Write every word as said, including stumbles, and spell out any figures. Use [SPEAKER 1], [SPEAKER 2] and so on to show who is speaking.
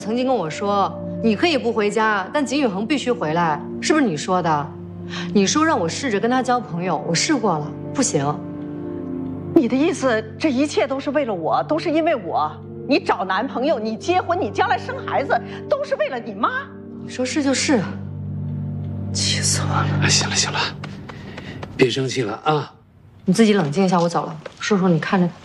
[SPEAKER 1] 曾经跟我说，你可以不回家，但景宇恒必须回来，是不是你说的？你说让我试着跟他交朋友，我试过了，不行。
[SPEAKER 2] 你的意思，这一切都是为了我，都是因为我。你找男朋友，你结婚，你将来生孩子，都是为了你妈。
[SPEAKER 1] 你说是就是，气死我了！
[SPEAKER 3] 行了行了，别生气了啊。
[SPEAKER 1] 你自己冷静一下，我走了。叔叔，你看着他。